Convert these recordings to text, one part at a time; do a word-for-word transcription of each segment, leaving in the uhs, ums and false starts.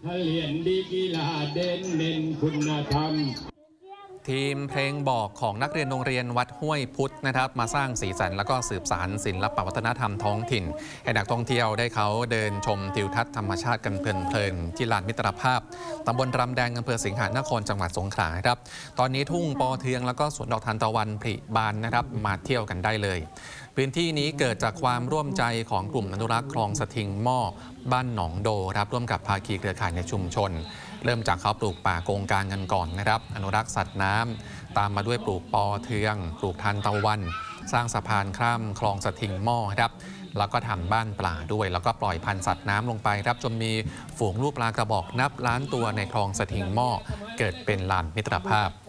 เรียนดีกีฬาเด่นเน้นคุณธรรมทีมเพลงบอกของนักเรียนโรงเรียนวัดห้วยพุทธนะครับมาสร้างสีสันแล้วก็สืบสานศิลปวัฒนธรรมท้องถิ่นให้นักท่องเที่ยวได้เขาเดินชมทิวทัศน์ธรรมชาติกันเพลินๆที่ลานมิตรภาพตำบลรำแดงอำเภอสิงหนครจังหวัดสงขลาครับตอนนี้ทุ่งปอเทืองแล้วก็สวนดอกทานตะวันผลิบานนะครับมาเที่ยวกันได้เลยพื้นที่นี้เกิดจากความร่วมใจของกลุ่มอนุรักษ์คลองสทิงหม้อบ้านหนองโดครับร่วมกับภาคีเครือข่ายในชุมชนเริ่มจากเขาปลูกป่าโกงกางกันก่อนนะครับอนุรักษ์สัตว์น้ำตามมาด้วยปลูกปอเทืองปลูกทานตะวันสร้างสะพานข้ามคลองสทิงหม้อครับแล้วก็ทำบ้านปลาด้วยแล้วก็ปล่อยพันธุ์สัตว์น้ำลงไปครับจนมีฝูงลูกปลากระบอกนับล้านตัวในคลองสทิงหม้อเกิดเป็นลานมิตรภาพ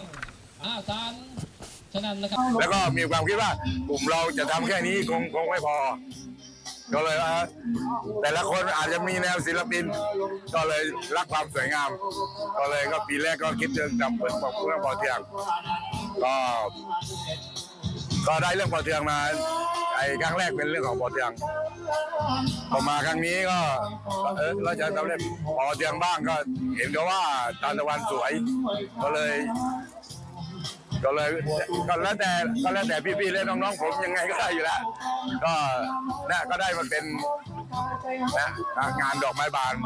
แล้วก็มีความคิดว่ากลุ่มเราจะทำแค่นี้คงคงไม่พอก็เลยว่าแต่ละคนอาจจะมีแนวศิลปินก็เลยรักความสวยงามก็เลยก็ปีแรกก็คิดเรื่องจำเป็นของเรื่องปอเทืองก็ก็ได้เรื่องปอเทืองมาไอ้ครั้งแรกเป็นเรื่องของปอเทืองพอมาครั้งนี้ก็เออเราจะทำเรื่องปอเทืองบ้างก็เห็นก็ว่าทานตะวันสวยก็เลยก็เลยก็แล้วแต่ก็แล้วแต่พี่ๆและน้องๆผมยังไงก็ได้อยู่แล้วก็น่ะก็ได้มันเป็นนะงานดอกไม้บาน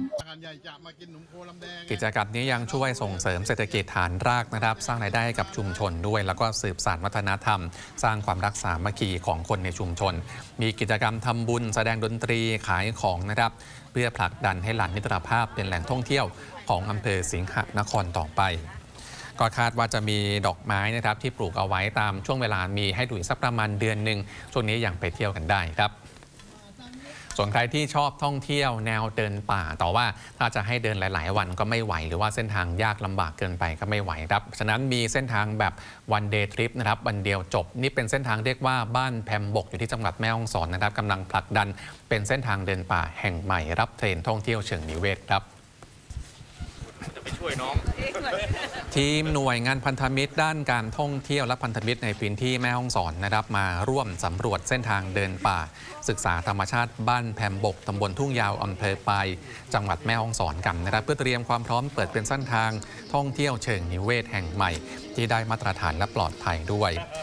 กิจกรรมนี้ยังช่วยส่งเสริมเศรษฐกิจฐานรากนะครับสร้างรายได้ให้กับชุมชนด้วยแล้วก็สืบสานวัฒนธรรมสร้างความรักสามัคคีของคนในชุมชนมีกิจกรรมทำบุญแสดงดนตรีขายของนะครับเพื่อผลักดันให้ลานมิตรภาพเป็นแหล่งท่องเที่ยวของอำเภอสิงหนครต่อไปก็คาดว่าจะมีดอกไม้นะครับที่ปลูกเอาไว้ตามช่วงเวลามีให้ดูสักประมาณเดือนหนึ่งช่วงนี้ยังไปเที่ยวกันได้ครับส่วนใครที่ชอบท่องเที่ยวแนวเดินป่าแต่ว่าถ้าจะให้เดินหลายๆวันก็ไม่ไหวหรือว่าเส้นทางยากลำบากเกินไปก็ไม่ไหวครับฉะนั้นมีเส้นทางแบบวันเดย์ทริปนะครับวันเดียวจบนี่เป็นเส้นทางเรียกว่าบ้านแพมบกอยู่ที่จังหวัดแม่ฮ่องสอนนะครับกำลังผลักดันเป็นเส้นทางเดินป่าแห่งใหม่รับเทรนท่องเที่ยวเชิงนิเวศครับจะไปช่วยน้องทีมหน่วยงานพันธมิตรด้านการท่องเที่ยวและพันธมิตรในพื้นที่แม่ฮ่องสอนนะครับมาร่วมสำรวจเส้นทางเดินป่าศึกษาธรรมชาติบ้านแพมบกตำบลทุ่งยาวอำเภอปายจังหวัดแม่ฮ่องสอนกันนะครับเพื่อเตรียมความพร้อมเปิดเป็นเส้นทางท่องเที่ยวเชิงนิเวศแห่งใหม่ที่ได้มาตรฐานและปลอดภัยด้วย